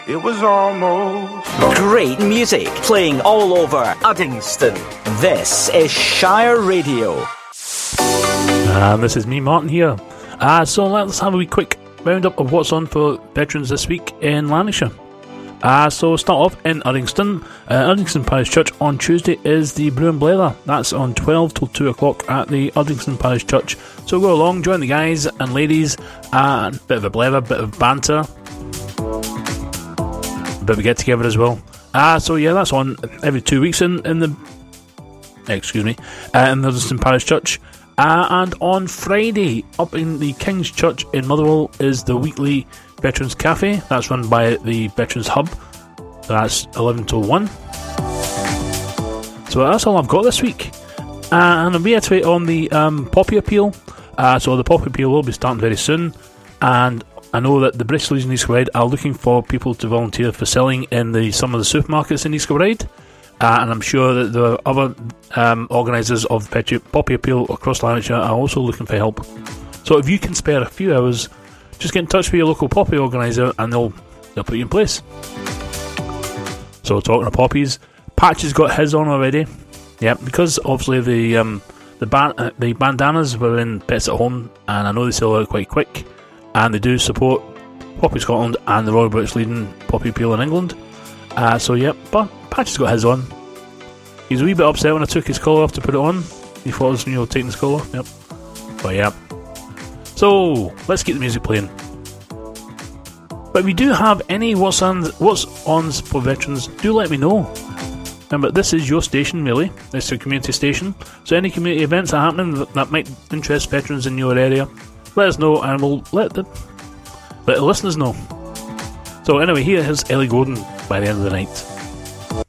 It was almost great music playing all over Uddingston. This is Shire Radio. And this is me, Martin, here. So let's have a wee quick roundup of what's on for veterans this week in Lanarkshire. So start off in Uddingston. Uddingston Parish Church on Tuesday is the Brew and Blether. That's on 12 till 2 o'clock at the Uddingston Parish Church. So go along, join the guys and ladies, and a bit of a blether, bit of banter, a bit of a get together as well. So yeah, that's on every 2 weeks in the Uddingston Parish Church. And on Friday, up in the King's Church in Motherwell, is the weekly Veterans Cafe. That's run by the Veterans Hub. That's 11 till 1. So that's all I've got this week. And I'll reiterate on the Poppy Appeal. So the Poppy Appeal will be starting very soon. And I know that the British Legion East Kilbride are looking for people to volunteer for selling in some of the supermarkets in East Kilbride. And I'm sure that the other organisers of Poppy Appeal across Lanarkshire are also looking for help. So if you can spare a few hours, just get in touch with your local Poppy organiser and they'll put you in place. So talking of poppies, Patch has got his on already. Yeah, because obviously the bandanas were in Pets at Home, and I know they sell out quite quick, and they do support Poppy Scotland and the Royal British Legion Poppy Appeal in England. So yeah, but Patch has got his on. He's a wee bit upset when I took his collar off to put it on. He thought I was, taking his collar off. Yep. But yeah. So let's keep the music playing. But if you do have any what's ons for veterans, do let me know. Remember, this is your station, really. It's your community station. So any community events that are happening that might interest veterans in your area, let us know, and we'll let the listeners know. So anyway, here is Ellie Gordon by the end of the night.